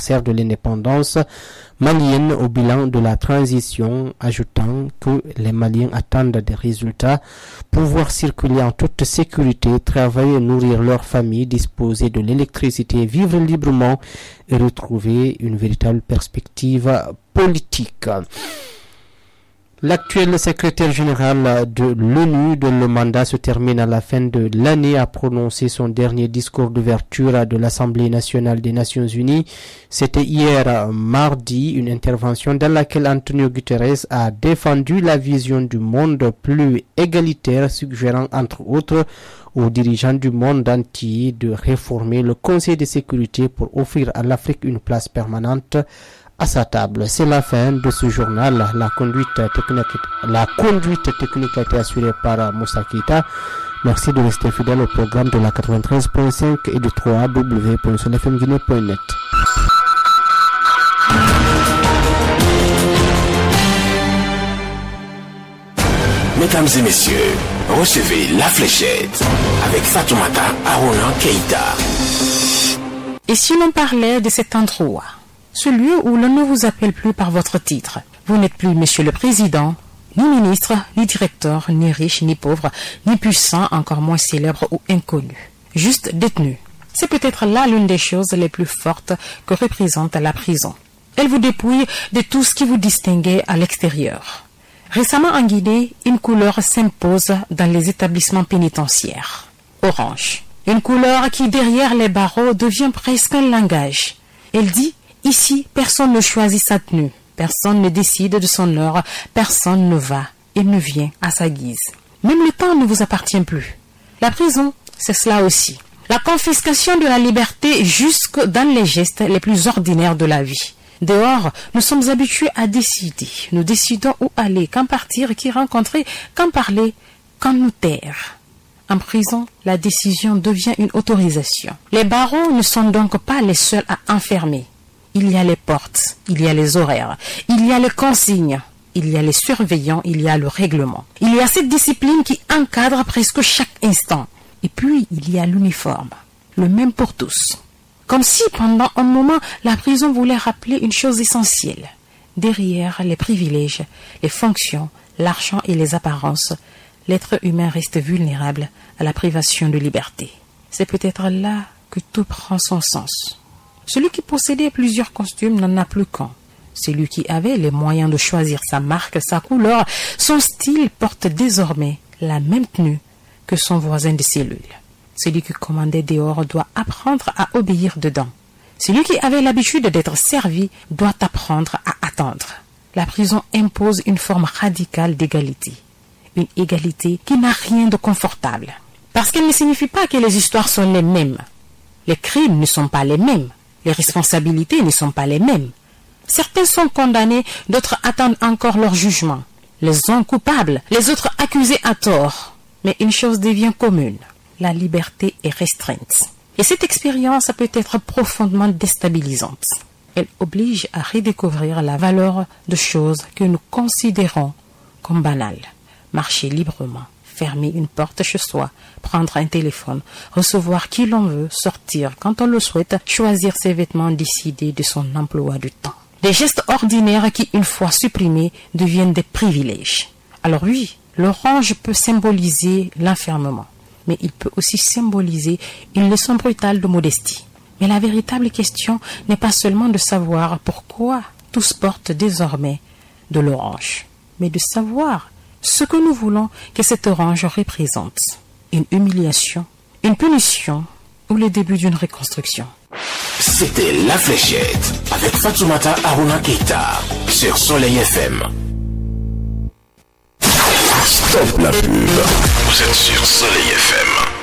anniversaire de l'indépendance malienne au bilan de la transition, ajoutant que les Maliens attendent des résultats, pouvoir circuler en toute sécurité, travailler et nourrir leurs familles, disposer de l'électricité, vivre librement et retrouver une véritable perspective politique. L'actuel secrétaire général de l'ONU, dont le mandat se termine à la fin de l'année, a prononcé son dernier discours d'ouverture de l'Assemblée nationale des Nations unies. C'était hier mardi, une intervention dans laquelle Antonio Guterres a défendu la vision du monde plus égalitaire, suggérant entre autres aux dirigeants du monde entier de réformer le Conseil de sécurité pour offrir à l'Afrique une place permanente à sa table. C'est la fin de ce journal. La conduite technique a été assurée par Moussa Keita. Merci de rester fidèle au programme de la 93.5 et de 3w.solfmguinée.net. Mesdames et messieurs, recevez La Fléchette avec Fatoumata Arona Keita. Et si l'on parlait de cet endroit, ce lieu où l'on ne vous appelle plus par votre titre. Vous n'êtes plus Monsieur le Président, ni ministre, ni directeur, ni riche, ni pauvre, ni puissant, encore moins célèbre ou inconnu. Juste détenu. C'est peut-être là l'une des choses les plus fortes que représente la prison. Elle vous dépouille de tout ce qui vous distinguait à l'extérieur. Récemment en Guinée, une couleur s'impose dans les établissements pénitentiaires. Orange. Une couleur qui, derrière les barreaux, devient presque un langage. Elle dit: ici, personne ne choisit sa tenue, personne ne décide de son heure, personne ne va et ne vient à sa guise. Même le temps ne vous appartient plus. La prison, c'est cela aussi. La confiscation de la liberté jusque dans les gestes les plus ordinaires de la vie. Dehors, nous sommes habitués à décider. Nous décidons où aller, quand partir, qui rencontrer, quand parler, quand nous taire. En prison, la décision devient une autorisation. Les barreaux ne sont donc pas les seuls à enfermer. Il y a les portes, il y a les horaires, il y a les consignes, il y a les surveillants, il y a le règlement. Il y a cette discipline qui encadre presque chaque instant. Et puis, il y a l'uniforme, le même pour tous. Comme si, pendant un moment, la prison voulait rappeler une chose essentielle. Derrière les privilèges, les fonctions, l'argent et les apparences, l'être humain reste vulnérable à la privation de liberté. C'est peut-être là que tout prend son sens. Celui qui possédait plusieurs costumes n'en a plus qu'un. Celui qui avait les moyens de choisir sa marque, sa couleur, son style porte désormais la même tenue que son voisin de cellule. Celui qui commandait dehors doit apprendre à obéir dedans. Celui qui avait l'habitude d'être servi doit apprendre à attendre. La prison impose une forme radicale d'égalité. Une égalité qui n'a rien de confortable. Parce qu'elle ne signifie pas que les histoires sont les mêmes. Les crimes ne sont pas les mêmes. Les responsabilités ne sont pas les mêmes. Certains sont condamnés, d'autres attendent encore leur jugement. Les uns coupables, les autres accusés à tort. Mais une chose devient commune. La liberté est restreinte. Et cette expérience peut être profondément déstabilisante. Elle oblige à redécouvrir la valeur de choses que nous considérons comme banales. Marcher librement, fermer une porte chez soi, prendre un téléphone, recevoir qui l'on veut, sortir quand on le souhaite, choisir ses vêtements, décider de son emploi du temps. Des gestes ordinaires qui, une fois supprimés, deviennent des privilèges. Alors oui, l'orange peut symboliser l'enfermement, mais il peut aussi symboliser une leçon brutale de modestie. Mais la véritable question n'est pas seulement de savoir pourquoi tous portent désormais de l'orange, mais de savoir ce que nous voulons que cette orange représente. Une humiliation, une punition ou le début d'une reconstruction. C'était La Fléchette avec Fatoumata Aruna Keita sur Soleil FM. Stop la pub. Vous êtes sur Soleil FM.